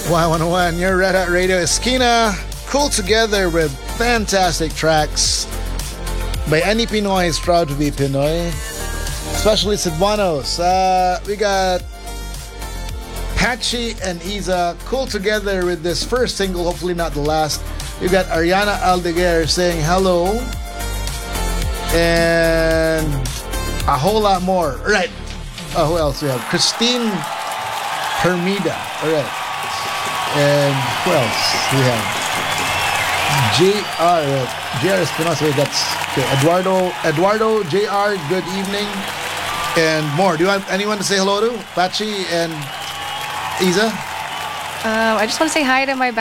Y101, your Red Hot Radio. Esquina, cool together with fantastic tracks by any Pinoy is proud to be Pinoy, especially Cebuanos. We got Patchy and Isa cool together with this first single, hopefully not the last. You got Ariana Aldeguer saying hello, and a whole lot more. All right. Who else we have? Christine Hermida. All right. And who else we have? JR Espinosa. That's okay. Eduardo JR. Good evening, and more. Do you want anyone to say hello to? Pachi and Isa? I just want to say hi to my